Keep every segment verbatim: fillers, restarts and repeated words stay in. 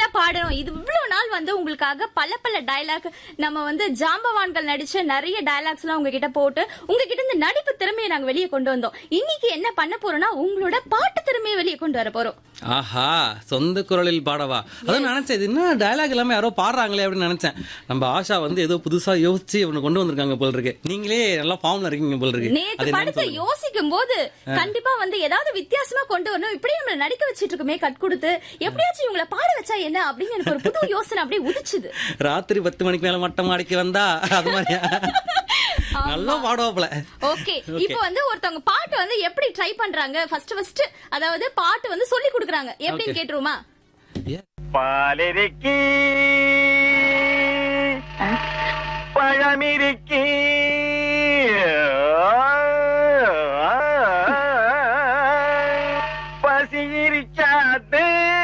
பாடணும். இது இவ்வளவு நாள் வந்து உங்களுக்காக பல பல டயலாக் நம்ம வந்து ஜாம்பவான்கள் நடிச்ச நிறைய டயலாக்ஸ் எல்லாம் உங்ககிட்ட போட்டு உங்ககிட்ட இந்த நடிப்பு திறமையை நாங்க வெளியே கொண்டு வந்தோம். இன்னைக்கு என்ன பண்ண போறோம்னா உங்களோட பாட்டு திறமையை வெளியே கொண்டு வர போறோம். ஆஹா, சொந்த குரலில் பாடவா? அதான் நினைச்சேன், இது என்ன டயலாக் எல்லாமே யாரோ பாடுறாங்களே அப்படின்னு நினைச்சேன். நம்ம ஆஷா வந்து ஏதோ புதுசா யோசிச்சு இவனை கொண்டு வந்திருக்காங்க போல இருக்கு. நீங்களே நல்லா ஃபார்ம்ல இருக்கீங்க போல இருக்கு. நேத்து படத்தை யோசிக்கும் போது கண்டிப்பா வந்து ஏதாவது வித்தியாசமா கொண்டு வரணும். இப்படி நம்மள நடிக்க வச்சிட்டு இருக்குமே கட் கொடுத்து எப்படியாச்சும் இவங்களை பாட வச்சா என்ன அப்படின்னு எனக்கு ஒரு புது யோசனை அப்படியே உதிச்சுது. ராத்திரி பத்து மணிக்கு மேல மட்டம் அடிக்க வந்தா அது மாதிரியா நல்லா பாடுவாப்ல. ஓகே, இப்போ வந்து ஒருத்தவங்க பாட்டு வந்து எப்படி ட்ரை பண்றாங்க ஃபர்ஸ்ட் ஃபர்ஸ்ட், அதாவது பாட்டு வந்து சொல்லி கொடுக்கறாங்க எப்படின்னு கேட்டுருமா? பாலிருக்கி பழமிருக்கி பசியிருக்காது.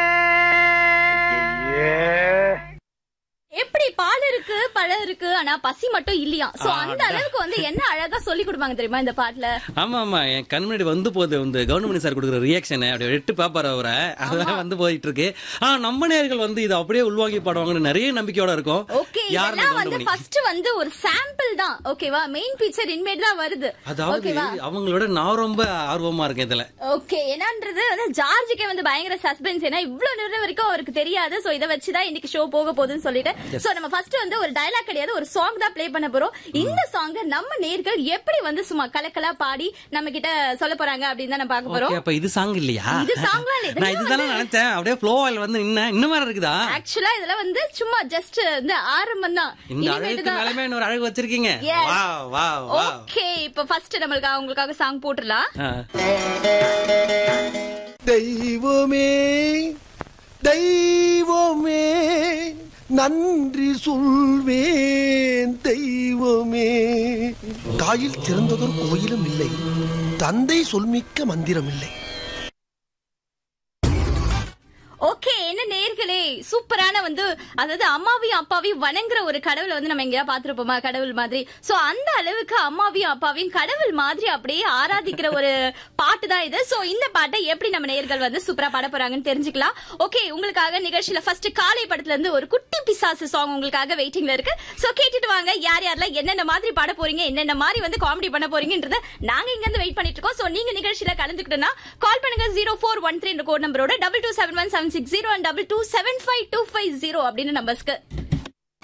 எப்படி பால் இருக்கு பழம் இருக்கு ஆனா பசி மட்டும் இல்லையா? சோ அந்த அளவுக்கு வந்து என்ன அழகா சொல்லி கொடுப்பாங்க தெரியுமா இந்த பாட்டுல? ஆமா ஆமா, என் கண் முன்னாடி வந்து போகுது வந்து கவர்மெண்ட் சார் கொடுக்குற ரியாக்ஷன் அப்படியே எட்டு பேப்பர் அவரை அதெல்லாம் வந்து போயிட்டு இருக்கு. ஆனா நம்ம நேயர்கள் வந்து இது அப்படியே உள்வாங்கி பாடுவாங்கன்னு நிறைய நம்பிக்கையோட இருக்கும். ஓகே, இதெல்லாம் வந்து ஃபர்ஸ்ட் வந்து ஒரு சாம்பிள் தான். ஓகேவா? மெயின் பிக்சர் இன்மேட் தான் வருது. அதாவது அவங்களோட நான் ரொம்ப ஆர்வமா இருக்கேன் இதுல. ஓகே, என்னன்றது வந்து ஜார்ஜுக்கே வந்து பயங்கர சஸ்பென்ஸ். ஏன்னா இவ்வளவு நேரம் வரைக்கும் அவருக்கு தெரியாது. சோ இதை வச்சுதான் இன்னைக்கு ஷோ போக போகுதுன்னு சொல்லிட்டு சோ நம்ம ஃபர்ஸ்ட் வந்து ஒரு டயலாக் கிடையாது, ஒரு சாங் தான் ப்ளே பண்ண போறோம். இந்த சாங் நம்ம நேர்கள் எப்படி வந்து சும்மா கலக்கலா பாடி நம்ம கிட்ட சொல்ல போறாங்க அப்படின்னு தான் நம்ம பார்க்க போறோம். அப்ப இது சாங் இல்லையா? இது சாங்லாம் இல்ல. நான் இதுதான் நினைச்சேன். அப்படியே ஃப்ளோ ஆயில் வந்து இன்ன இன்ன மாதிரி இருக்குதா? ஆக்சுவலா இதெல்லாம் வந்து சும்மா ஜஸ்ட் இந்த ஆரம்பம் தான். இந்த அழகுக்கு மேலமே இன்னொரு அழகு வச்சிருக்கீங்க. வா வா வா. ஓகே, இப்போ ஃபர்ஸ்ட் நம்மளுக்கு அவங்களுக்காக சாங் போட்டுறலாம். தெய்வமே தெய்வமே நன்றி சொல்வேன் தெய்வமே. தாயில் சிறந்ததொரு கோயிலும் இல்லை, தந்தை சொல்மிக்க மந்திரம் இல்லை. ஓகே, என்ன நேர்களே, சூப்பரான வந்து அதாவது அம்மாவையும் அப்பாவையும் வணங்குற ஒரு கடவுளை வந்து நம்ம எங்கேயா பாத்துருப்போமா கடவுள் மாதிரி. சோ அந்த அளவுக்கு அம்மாவையும் அப்பாவையும் கடவுள் மாதிரி அப்படியே ஆராதிக்கிற ஒரு பாட்டு தான் இது. சோ இந்த பாட்டை எப்படி நம்ம நேர்கள் வந்து சூப்பரா பாட போறாங்கன்னு தெரிஞ்சுக்கலாம். ஓகே, உங்களுக்காக நிகழ்ச்சியில ஃபர்ஸ்ட் காலை படத்துல இருந்து ஒரு குட்டி பிசாசு சாங் உங்களுக்காக வெயிட்டிங்ல இருக்கு. சோ கேட்டுட்டு வாங்க, யார் யாரெல்லாம் என்னென்ன மாதிரி பாட போறீங்க, என்னென்ன மாதிரி வந்து காமெடி பண்ண போறீங்கன்றத நாங்க இங்க இருந்து வெயிட் பண்ணிட்டு இருக்கோம். சோ நீங்க நிகழ்ச்சியில கலந்துக்கிட்டோம்னா கால் பண்ணுங்க zero four one three code நம்பரோட double two seven one seven six zero and double two seven five two five zero அப்படின்னு நம்பர்ஸ்க்கு.